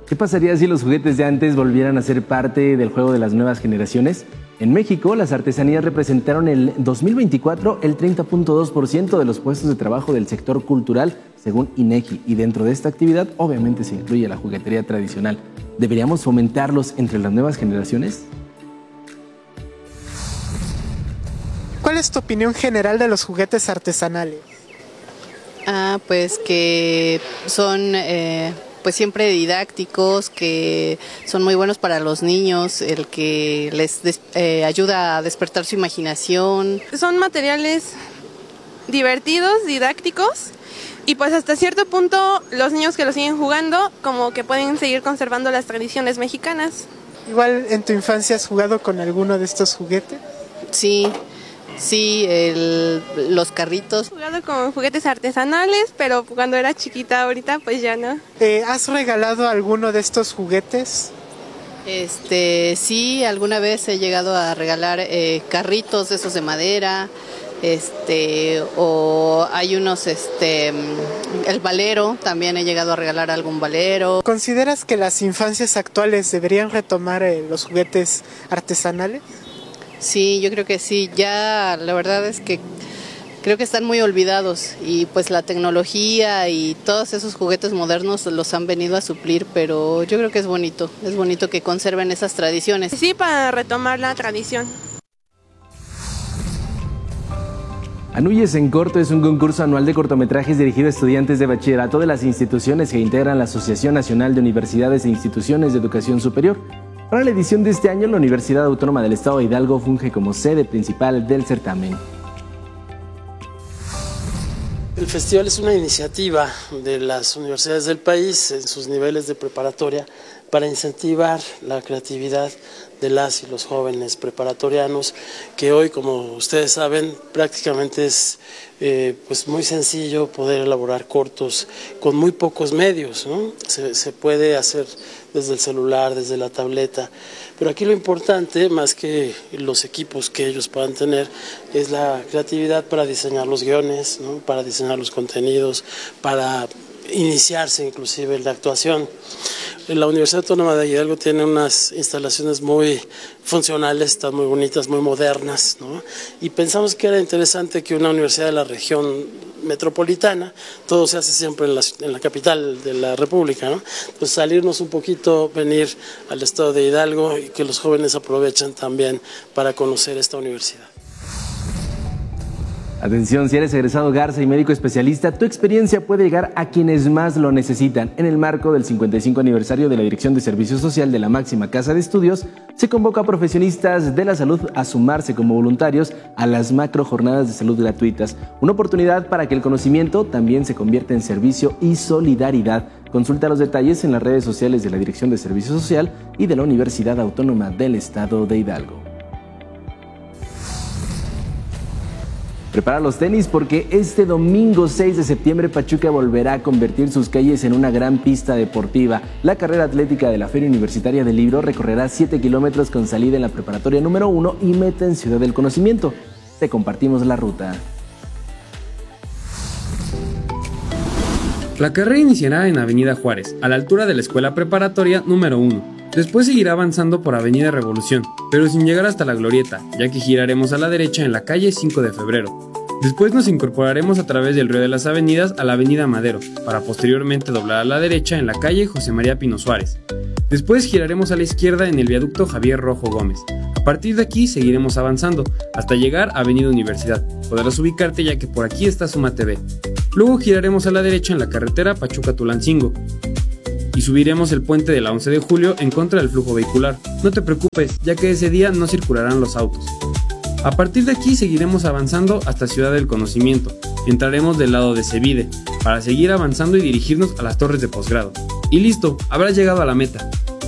¿Qué pasaría si los juguetes de antes volvieran a ser parte del juego de las nuevas generaciones? En México, las artesanías representaron el 2024 el 30.2% de los puestos de trabajo del sector cultural, según INEGI, y dentro de esta actividad obviamente se incluye la juguetería tradicional. ¿Deberíamos fomentarlos entre las nuevas generaciones? ¿Cuál es tu opinión general de los juguetes artesanales? Pues que son pues siempre didácticos, que son muy buenos para los niños, el que les ayuda a despertar su imaginación. Son materiales divertidos, didácticos, y pues hasta cierto punto los niños que lo siguen jugando como que pueden seguir conservando las tradiciones mexicanas. Igual en tu infancia has jugado con alguno de estos juguetes. Sí, los carritos. He jugado con juguetes artesanales, pero cuando era chiquita, ahorita pues ya no. ¿Has regalado alguno de estos juguetes? Sí, alguna vez he llegado a regalar carritos de esos de madera, o hay unos, el valero, también he llegado a regalar algún valero. ¿Consideras que las infancias actuales deberían retomar los juguetes artesanales? Sí, yo creo que sí. Ya la verdad es que creo que están muy olvidados y pues la tecnología y todos esos juguetes modernos los han venido a suplir, pero yo creo que es bonito que conserven esas tradiciones. Sí, para retomar la tradición. Anuyes en Corto es un concurso anual de cortometrajes dirigido a estudiantes de bachillerato de las instituciones que integran la Asociación Nacional de Universidades e Instituciones de Educación Superior. Para la edición de este año, la Universidad Autónoma del Estado de Hidalgo funge como sede principal del certamen. El festival es una iniciativa de las universidades del país en sus niveles de preparatoria para incentivar la creatividad de las y los jóvenes preparatorianos, que hoy, como ustedes saben, prácticamente es pues muy sencillo poder elaborar cortos con muy pocos medios, ¿no? Se puede hacer desde el celular, desde la tableta, pero aquí lo importante, más que los equipos que ellos puedan tener, es la creatividad para diseñar los guiones, ¿no? Para diseñar los contenidos, para iniciarse inclusive en la actuación. La Universidad Autónoma de Hidalgo tiene unas instalaciones muy funcionales, están muy bonitas, muy modernas, ¿no? Y pensamos que era interesante que una universidad de la región metropolitana, todo se hace siempre en la capital de la República, ¿no? Pues salirnos un poquito, venir al estado de Hidalgo y que los jóvenes aprovechen también para conocer esta universidad. Atención, si eres egresado Garza y médico especialista, tu experiencia puede llegar a quienes más lo necesitan. En el marco del 55 aniversario de la Dirección de Servicio Social de la máxima casa de estudios, se convoca a profesionistas de la salud a sumarse como voluntarios a las macro jornadas de salud gratuitas. Una oportunidad para que el conocimiento también se convierta en servicio y solidaridad. Consulta los detalles en las redes sociales de la Dirección de Servicio Social y de la Universidad Autónoma del Estado de Hidalgo. Prepara los tenis porque este domingo 6 de septiembre Pachuca volverá a convertir sus calles en una gran pista deportiva. La carrera atlética de la Feria Universitaria del Libro recorrerá 7 kilómetros con salida en la preparatoria número 1 y meta en Ciudad del Conocimiento. Te compartimos la ruta. La carrera iniciará en Avenida Juárez, a la altura de la Escuela Preparatoria número 1. Después seguirá avanzando por Avenida Revolución, pero sin llegar hasta la Glorieta, ya que giraremos a la derecha en la calle 5 de Febrero. Después nos incorporaremos a través del río de las Avenidas a la Avenida Madero, para posteriormente doblar a la derecha en la calle José María Pino Suárez. Después giraremos a la izquierda en el viaducto Javier Rojo Gómez. A partir de aquí seguiremos avanzando, hasta llegar a Avenida Universidad. Podrás ubicarte ya que por aquí está Suma TV. Luego giraremos a la derecha en la carretera Pachuca-Tulancingo y subiremos el puente de la 11 de julio en contra del flujo vehicular. No te preocupes, ya que ese día no circularán los autos. A partir de aquí seguiremos avanzando hasta Ciudad del Conocimiento. Entraremos del lado de Cevide, para seguir avanzando y dirigirnos a las torres de posgrado. Y listo, habrás llegado a la meta.